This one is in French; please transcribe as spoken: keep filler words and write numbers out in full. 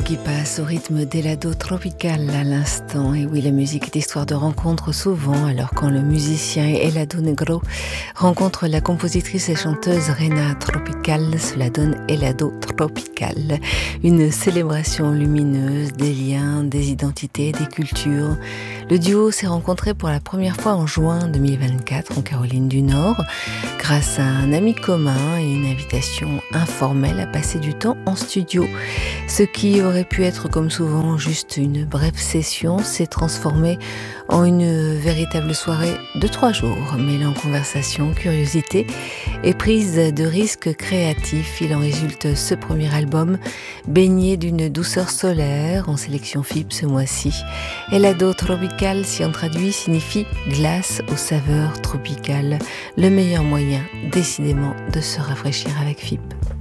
qui passe au rythme d'Helado Tropical à l'instant. Et oui, la musique est histoire de rencontre souvent. Alors quand le musicien Helado Negro rencontre la compositrice et chanteuse Reina Tropical, cela donne Helado Tropical. Une célébration lumineuse des liens, des identités, des cultures. Le duo s'est rencontré pour la première fois en juin deux mille vingt-quatre en Caroline du Nord, grâce à un ami commun et une invitation informelle à passer du temps en studio. Ce qui aurait pu être comme souvent juste une brève session s'est transformé en une véritable soirée de trois jours, mêlant conversation, curiosité et prise de risques créatifs. Il en résulte ce premier album, baigné d'une douceur solaire, en sélection F I P ce mois-ci. Helado Tropical, si on traduit, signifie glace aux saveurs tropicales. Le meilleur moyen, décidément, de se rafraîchir avec F I P.